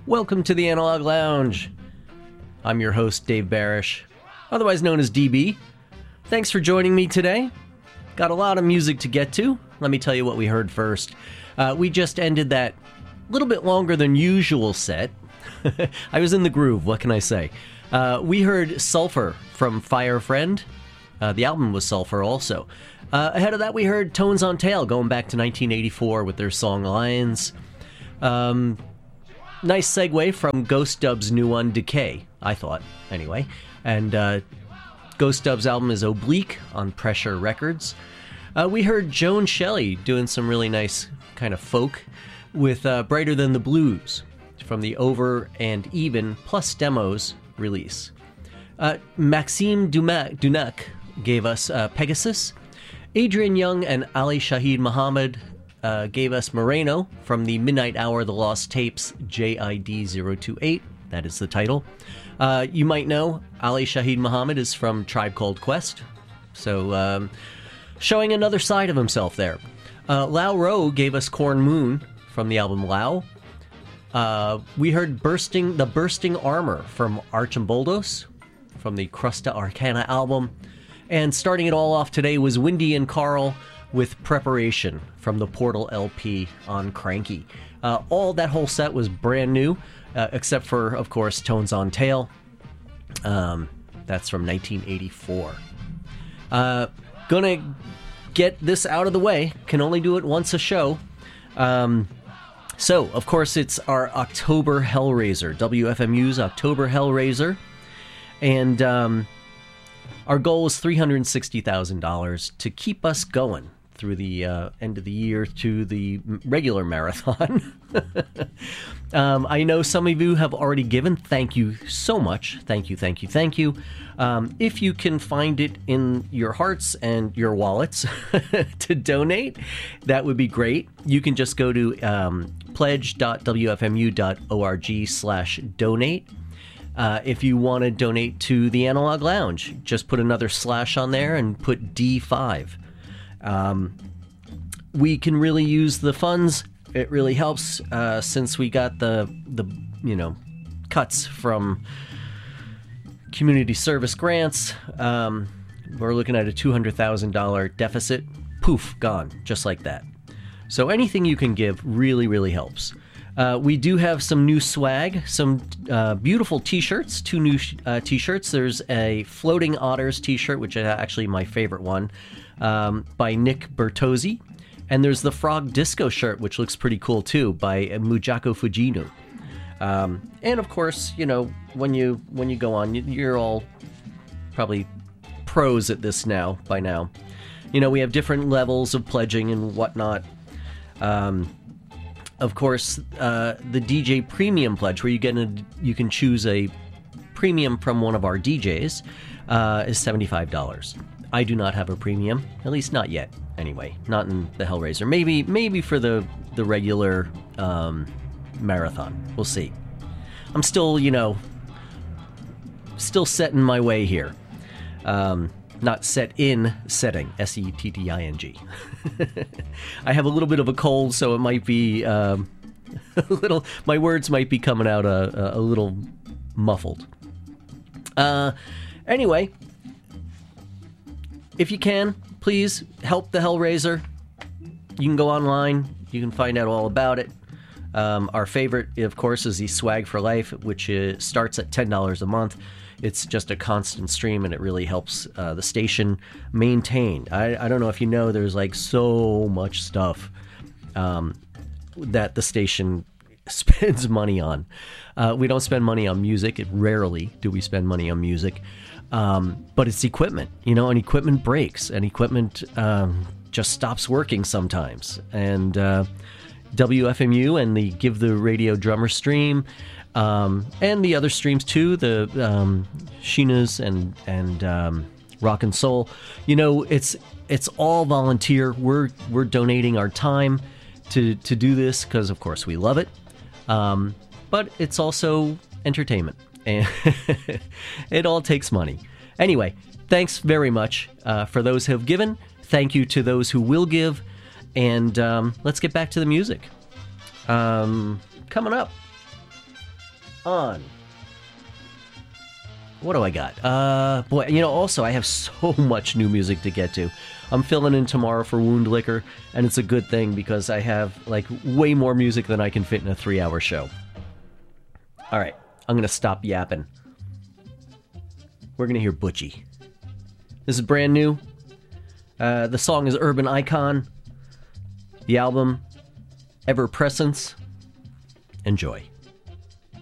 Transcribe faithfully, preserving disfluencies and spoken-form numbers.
Welcome to the Analog Lounge. I'm your host, Dave Barish, otherwise known as D B. Thanks for joining me today. Got a lot of music to get to. Let me tell you what we heard first. Uh, we just ended that little bit longer than usual set. I was in the groove, what can I say? Uh, we heard Sulphur from Fire Friend. Uh, the album was Sulphur also. Uh, ahead of that, we heard Tones on Tail, going back to nineteen eighty-four with their song Lions. Um... Nice segue from Ghost Dub's new one, Decay, I thought, anyway. And uh, Ghost Dub's album is Oblique on Pressure Records. Uh, we heard Joan Shelley doing some really nice kind of folk with uh, Brighter Than the Blues from the Over and Even Plus Demos release. Uh, Maxime Dumac, Dunac gave us uh, Pegasus. Adrian Young and Ali Shahid Muhammad Uh, gave us Moreno from the Midnight Hour, The Lost Tapes, J I D zero two eight. That is the title. Uh, you might know Ali Shahid Muhammad is from Tribe Called Quest, so um, showing another side of himself there. Uh, Lau Rowe gave us Corn Moon from the album Lau. Uh, we heard Bursting the Bursting Armor from Archimboldos from the Crusta Arcana album. And starting it all off today was Windy and Carl with Preparation from the Portal L P on Cranky. Uh, all that whole set was brand new, uh, except for, of course, Tones on Tail. Um, that's from nineteen eighty-four. Uh, gonna get this out of the way. Can only do it once a show. Um, so, of course, it's our October Hellraiser, W F M U's October Hellraiser. And um, our goal is three hundred sixty thousand dollars to keep us going through the uh, end of the year to the regular marathon. um, I know some of you have already given. Thank you so much. Thank you, thank you, thank you. Um, if you can find it in your hearts and your wallets to donate, that would be great. You can just go to um, pledge.wfmu.org slash donate. Uh, if you want to donate to the Analog Lounge, just put another slash on there and put D five. Um, we can really use the funds. It really helps uh, since we got the the you know cuts from community service grants. Um, we're looking at a two hundred thousand dollars deficit. Poof, gone, just like that. So anything you can give really, really helps. Uh, we do have some new swag, some uh, beautiful t-shirts, two new sh- uh, t-shirts. There's a Floating Otters t-shirt, which is actually my favorite one, um, by Nick Bertozzi. And there's the Frog Disco shirt, which looks pretty cool too, by Mujako Fujinu. Um, and of course, you know, when you when you go on, you're all probably pros at this now, by now. You know, we have different levels of pledging and whatnot. Um... Of course, uh, the D J Premium Pledge, where you get a, you can choose a premium from one of our D Js, uh, is seventy-five dollars. I do not have a premium, at least not yet. Anyway, not in the Hellraiser. Maybe, maybe for the the regular um, marathon. We'll see. I'm still, you know, still setting my way here. Um, Not set in setting, S E T T I N G. I have a little bit of a cold, so it might be um, a little. My words might be coming out a, a little muffled. Uh, anyway, if you can, please help the Hellraiser. You can go online. You can find out all about it. Um, our favorite, of course, is the Swag for Life, which is, starts at ten dollars a month. It's just a constant stream, and it really helps uh, the station maintain. I, I don't know if you know, there's like so much stuff um, that the station spends money on. Uh, we don't spend money on music. It rarely do we spend money on music. Um, but it's equipment, you know, and equipment breaks, and equipment um, just stops working sometimes. And uh, W F M U and the Give the Radio Drummer stream, Um, and the other streams too, the um, Sheena's and and um, Rock and Soul. You know, it's it's all volunteer. We're we're donating our time to to do this because, of course, we love it. Um, but it's also entertainment, and it all takes money. Anyway, thanks very much uh, for those who have given. Thank you to those who will give, and um, let's get back to the music. Um, coming up. on. What do I got? Uh, boy, you know, also I have so much new music to get to. I'm filling in tomorrow for Wound Liquor, and it's a good thing because I have, like, way more music than I can fit in a three-hour show. All right, I'm going to stop yapping. We're going to hear Butchie. This is brand new. Uh, the song is Urban Icon. The album, Ever Presence. Enjoy.